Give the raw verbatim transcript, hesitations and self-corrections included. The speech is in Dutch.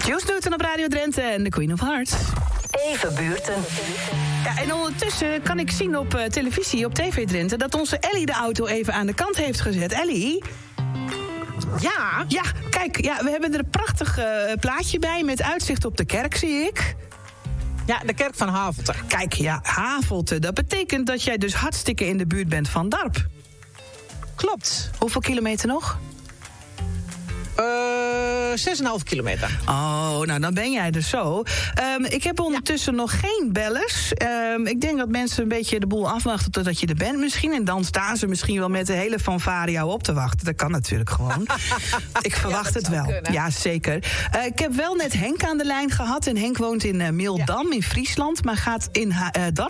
Juice Newton op Radio Drenthe en de Queen of Hearts. Even buurten. Ja, en ondertussen kan ik zien op uh, televisie, op T V Drenthe, dat onze Ellie de auto even aan de kant heeft gezet. Ellie? Ja? Ja, kijk, ja, we hebben er een prachtig uh, plaatje bij met uitzicht op de kerk, zie ik. Ja, de kerk van Havelte. Kijk, ja, Havelte. Dat betekent dat jij dus hartstikke in de buurt bent van Darp. Klopt. Hoeveel kilometer nog? Uh, zes komma vijf kilometer. Oh, nou dan ben jij er zo. Um, ik heb ondertussen ja. nog geen bellers. Um, ik denk dat mensen een beetje de boel afwachten totdat je er bent misschien. En dan staan ze misschien wel met de hele fanfare jou op te wachten. Dat kan natuurlijk gewoon. Ik verwacht ja, het wel. Kunnen. Ja, zeker. Uh, ik heb wel net Henk aan de lijn gehad. En Henk woont in uh, Meeldam ja. in Friesland. Maar gaat in uh, Darp